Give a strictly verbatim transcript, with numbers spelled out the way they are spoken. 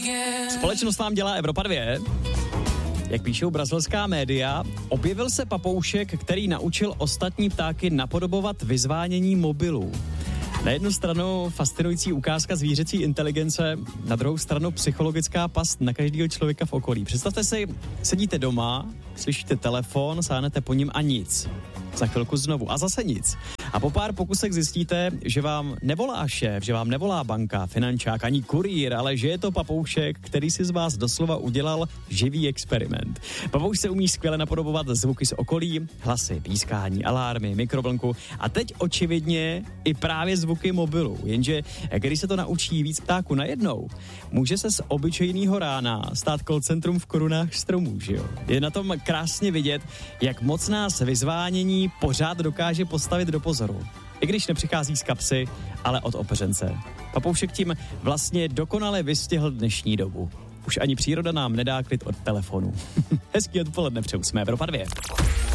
Společnost vám dělá Evropa dva. Jak píšou brazilská média, objevil se papoušek, který naučil ostatní ptáky napodobovat vyzvánění mobilů. Na jednu stranu fascinující ukázka zvířecí inteligence, na druhou stranu psychologická past na každého člověka v okolí. Představte si, sedíte doma, slyšíte telefon, sáhnete po ním a nic. Za chvilku znovu a zase nic. A po pár pokusech zjistíte, že vám nevolá šéf, že vám nevolá banka, finančák ani kurýr, ale že je to papoušek, který si z vás doslova udělal živý experiment. Papouš se umí skvěle napodobovat zvuky z okolí, hlasy, pískání, alarmy, mikrovlnku a teď očividně i právě zvuky mobilu. Jenže když se to naučí víc ptáků najednou, může se z obyčejného rána stát call centrum v korunách stromů, že jo? Je na tom krásně vidět, jak moc nás vyzvánění pořád dokáže postavit do pozoru. I když nepřichází z kapsy, ale od opeřence. Papoušek tím vlastně dokonale vystihl dnešní dobu. Už ani příroda nám nedá klid od telefonu. Hezký odpoledne přeju, jsme Evropa dva.